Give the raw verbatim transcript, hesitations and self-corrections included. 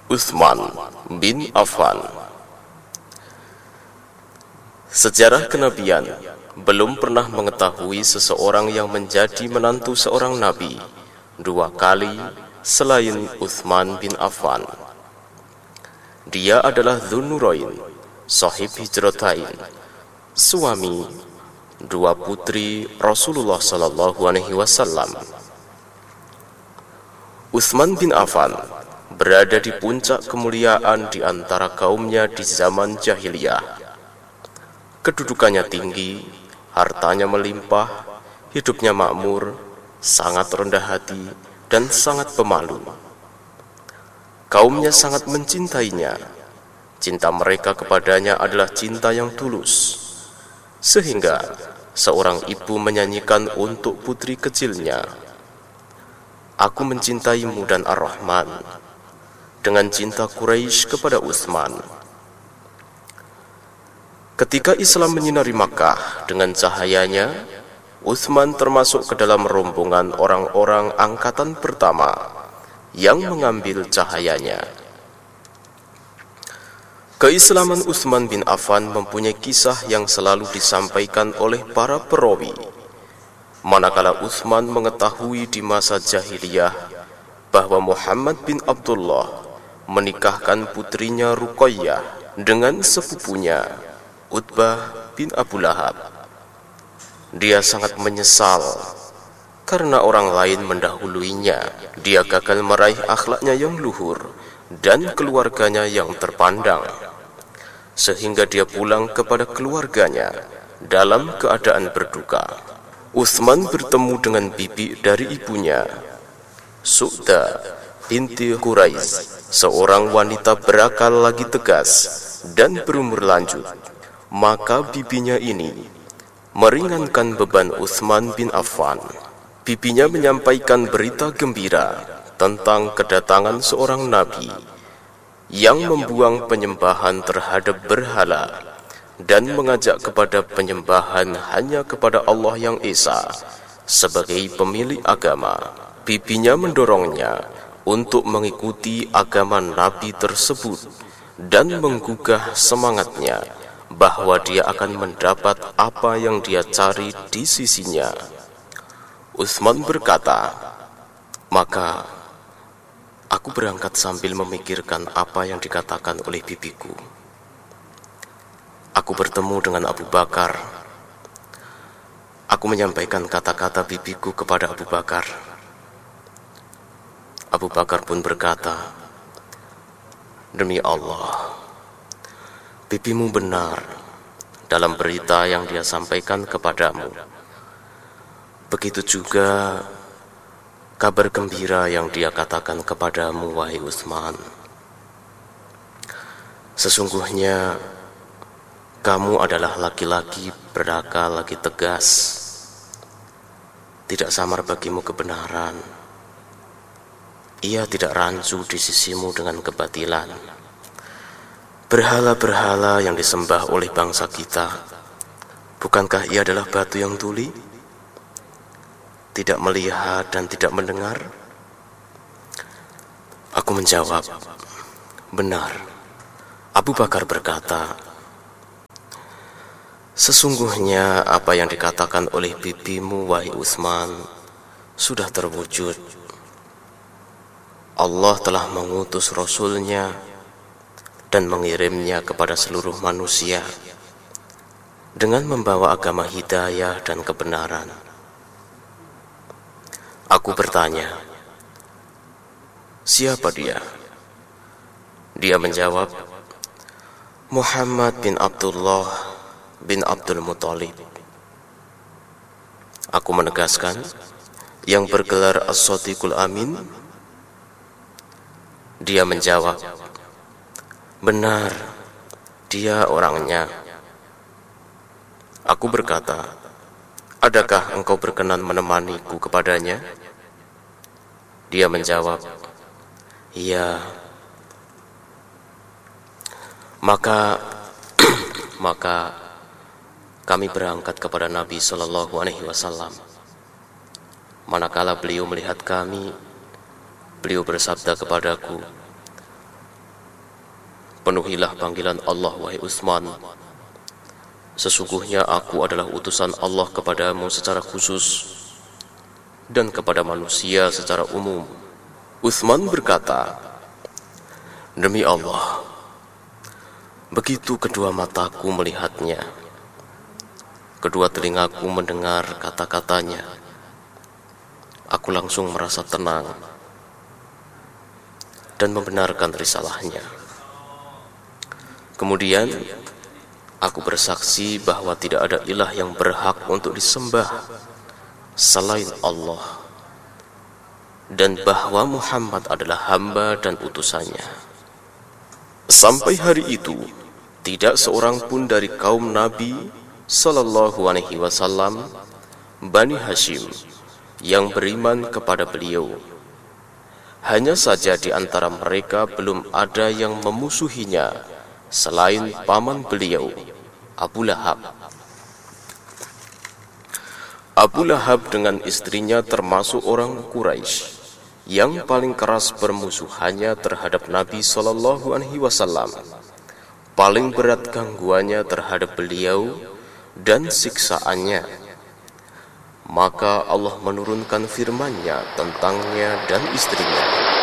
Utsman bin Affan. Sejarah kenabian belum pernah mengetahui seseorang yang menjadi menantu seorang nabi dua kali selain Utsman bin Affan. Dia adalah Dzun-Nurain, sahib hijratain, suami dua putri Rasulullah sallallahu alaihi wasallam. Utsman bin Affan berada di puncak kemuliaan di antara kaumnya di zaman jahiliyah. Kedudukannya tinggi, hartanya melimpah, hidupnya makmur, sangat rendah hati, dan sangat pemalu. Kaumnya sangat mencintainya. Cinta mereka kepadanya adalah cinta yang tulus, sehingga seorang ibu menyanyikan untuk putri kecilnya, "Aku mencintaimu dan Ar-Rahman," dengan cinta Quraisy kepada Utsman. Ketika Islam menyinari Makkah dengan cahayanya, Utsman termasuk ke dalam rombongan orang-orang angkatan pertama yang mengambil cahayanya. Keislaman Utsman bin Affan mempunyai kisah yang selalu disampaikan oleh para perawi. Manakala Utsman mengetahui di masa jahiliyah bahwa Muhammad bin Abdullah menikahkan putrinya Ruqayyah dengan sepupunya Utbah bin Abu Lahab, dia sangat menyesal karena orang lain mendahuluinya. Dia gagal meraih akhlaknya yang luhur dan keluarganya yang terpandang, sehingga dia pulang kepada keluarganya dalam keadaan berduka. Utsman bertemu dengan bibi dari ibunya, Su'da binti Quraisy, seorang wanita berakal lagi tegas dan berumur lanjut. Maka bibinya ini meringankan beban Utsman bin Affan. Bibinya menyampaikan berita gembira tentang kedatangan seorang nabi yang membuang penyembahan terhadap berhala dan mengajak kepada penyembahan hanya kepada Allah yang Esa sebagai pemilik agama. Bibinya mendorongnya untuk mengikuti agama nabi tersebut dan menggugah semangatnya bahwa dia akan mendapat apa yang dia cari di sisinya. Utsman berkata, "Maka aku berangkat sambil memikirkan apa yang dikatakan oleh bibiku. Aku bertemu dengan Abu Bakar. Aku menyampaikan kata-kata bibiku kepada Abu Bakar. Abu Bakar pun berkata, 'Demi Allah, bibimu benar dalam berita yang dia sampaikan kepadamu. Begitu juga kabar gembira yang dia katakan kepadamu, wahai Utsman. Sesungguhnya kamu adalah laki-laki berakal, lagi tegas. Tidak samar bagimu kebenaran. Ia tidak rancu di sisimu dengan kebatilan. Berhala-berhala yang disembah oleh bangsa kita, bukankah ia adalah batu yang tuli? Tidak melihat dan tidak mendengar?' Aku menjawab, 'Benar.' Abu Bakar berkata, 'Sesungguhnya apa yang dikatakan oleh bibimu, wahai Utsman, sudah terwujud. Allah telah mengutus Rasul-Nya dan mengirimnya kepada seluruh manusia dengan membawa agama hidayah dan kebenaran.' Aku bertanya, 'Siapa dia?' Dia menjawab, 'Muhammad bin Abdullah bin Abdul Muthalib.' Aku menegaskan, 'Yang bergelar As-Shadiqul Amin?' Dia menjawab, 'Benar, dia orangnya.' Aku berkata, 'Adakah engkau berkenan menemaniku kepadanya?' Dia menjawab, 'Iya.' Maka maka kami berangkat kepada Nabi Shallallahu Alaihi Wasallam. Manakala beliau melihat kami, beliau bersabda kepadaku, penuhilah panggilan Allah, wahai Utsman. Sesungguhnya aku adalah utusan Allah kepadamu secara khusus dan kepada manusia secara umum. Utsman berkata, demi Allah, begitu kedua mataku melihatnya, kedua telingaku mendengar kata-katanya, aku langsung merasa tenang dan membenarkan risalahnya. Kemudian aku bersaksi bahwa tidak ada ilah yang berhak untuk disembah selain Allah, dan bahwa Muhammad adalah hamba dan utusannya. Sampai hari itu, tidak seorang pun dari kaum Nabi Sallallahu Alaihi Wasallam, Bani Hashim, yang beriman kepada beliau. Hanya saja di antara mereka belum ada yang memusuhinya selain paman beliau, Abu Lahab. Abu Lahab dengan istrinya termasuk orang Quraisy yang paling keras permusuhannya terhadap Nabi Sallallahu Alaihi Wasallam. Paling berat gangguannya terhadap beliau dan siksaannya. Maka Allah menurunkan firman-Nya tentangnya dan istrinya.